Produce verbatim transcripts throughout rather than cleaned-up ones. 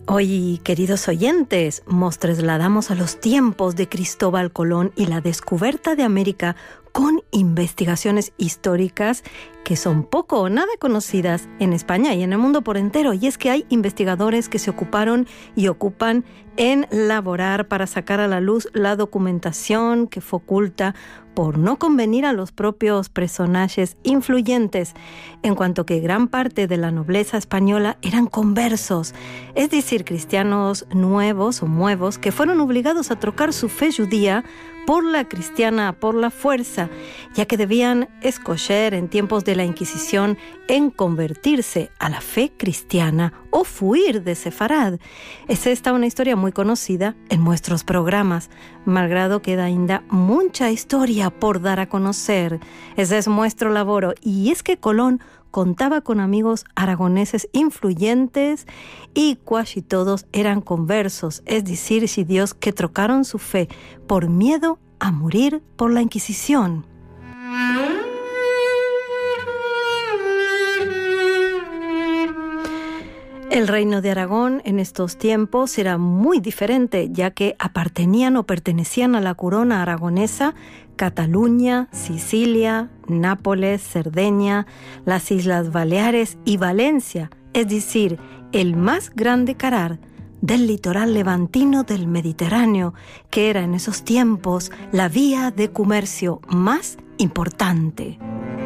Hoy, queridos oyentes, nos trasladamos a los tiempos de Cristóbal Colón y la descubierta de América con investigaciones históricas que son poco o nada conocidas en España y en el mundo por entero. Y es que hay investigadores que se ocuparon y ocupan en laborar para sacar a la luz la documentación que fue oculta por no convenir a los propios personajes influyentes, en cuanto que gran parte de la nobleza española eran conversos, es decir, cristianos nuevos o nuevos que fueron obligados a trocar su fe judía por la cristiana por la fuerza, ya que debían escoger en tiempos de la Inquisición en convertirse a la fe cristiana o fuir de Sefarad. Es esta una historia muy conocida en nuestros programas, malgrado queda ainda mucha historia por dar a conocer. Ese es nuestro laboro, y es que Colón contaba con amigos aragoneses influyentes y casi todos eran conversos, es decir, judíos que trocaron su fe por miedo a morir por la Inquisición. El reino de Aragón en estos tiempos era muy diferente, ya que apartenían o pertenecían a la corona aragonesa Cataluña, Sicilia, Nápoles, Cerdeña, las Islas Baleares y Valencia, es decir, el más grande carar del litoral levantino del Mediterráneo, que era en esos tiempos la vía de comercio más importante.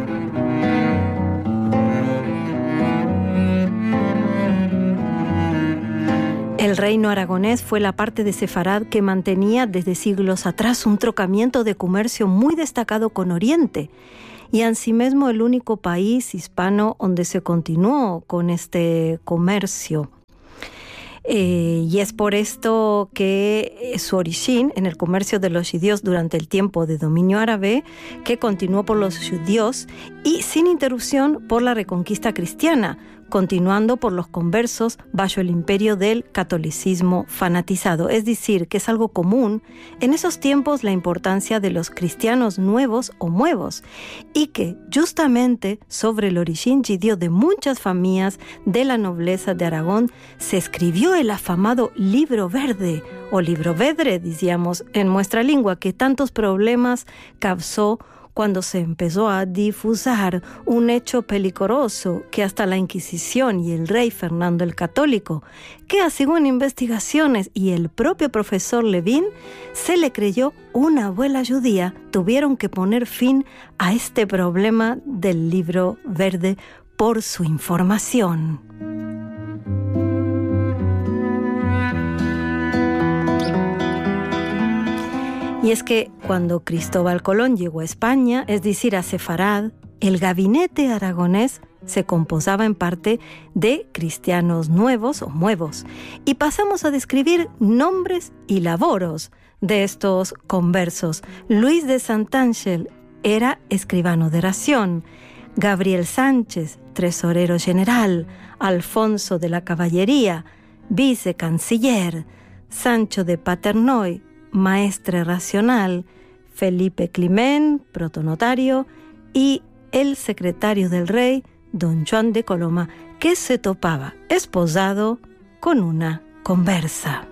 El reino aragonés fue la parte de Sefarad que mantenía desde siglos atrás un trocamiento de comercio muy destacado con Oriente, y asimismo el único país hispano donde se continuó con este comercio. Eh, y es por esto que su origen en el comercio de los judíos durante el tiempo de dominio árabe, que continuó por los judíos y sin interrupción por la reconquista cristiana, continuando por los conversos bajo el imperio del catolicismo fanatizado. Es decir, que es algo común en esos tiempos la importancia de los cristianos nuevos o nuevos, y que justamente sobre el origen judío de muchas familias de la nobleza de Aragón se escribió el afamado Libro Verde, o Libro Vedre, decíamos en nuestra lengua, que tantos problemas causó cuando se empezó a difusar un hecho peligroso que hasta la Inquisición y el rey Fernando el Católico, que según investigaciones y el propio profesor Levin, se le creyó una abuela judía, tuvieron que poner fin a este problema del Libro Verde por su información. Y es que cuando Cristóbal Colón llegó a España, es decir, a Sefarad, el gabinete aragonés se composaba en parte de cristianos nuevos o nuevos, y pasamos a describir nombres y laboros de estos conversos. Luis de Santángel era escribano de oración, Gabriel Sánchez, tesorero general, Alfonso de la Caballería, vicecanciller, Sancho de Paternoy, maestre racional, Felipe Climent, protonotario, y el secretario del rey, don Juan de Coloma, que se topaba esposado con una conversa.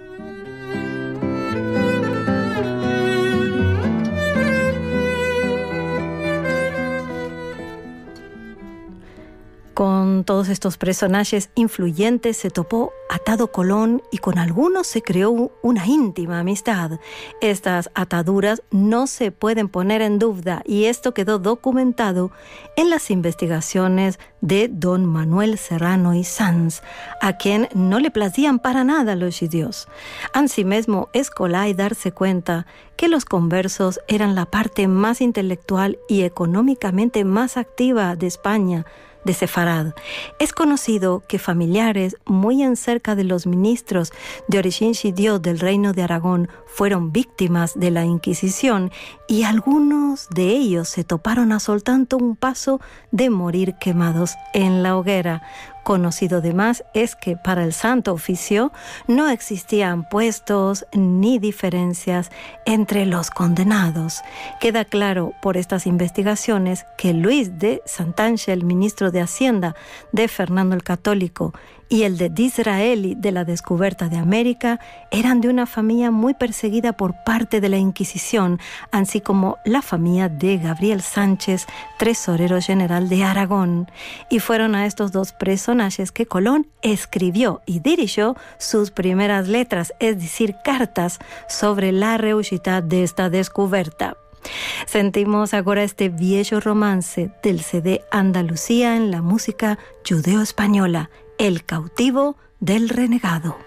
Con todos estos personajes influyentes se topó atado Colón, y con algunos se creó una íntima amistad. Estas ataduras no se pueden poner en duda, y esto quedó documentado en las investigaciones de don Manuel Serrano y Sanz, a quien no le placían para nada los judíos. Asimismo, es colay darse cuenta que los conversos eran la parte más intelectual y económicamente más activa de España, de Sefarad. Es conocido que familiares muy en cerca de los ministros de origen judío del reino de Aragón fueron víctimas de la Inquisición, y algunos de ellos se toparon a soltanto un paso de morir quemados en la hoguera. Conocido además es que para el Santo Oficio no existían puestos ni diferencias entre los condenados. Queda claro por estas investigaciones que Luis de Santángel, ministro de Hacienda de Fernando el Católico, y el de Disraeli de la descubierta de América eran de una familia muy perseguida por parte de la Inquisición, así como la familia de Gabriel Sánchez, tesorero general de Aragón. Y fueron a estos dos personajes que Colón escribió y dirigió sus primeras letras, es decir, cartas sobre la reullidad de esta descubierta. Sentimos ahora este viejo romance del C D Andalucía en la música judeo-española, El cautivo del renegado.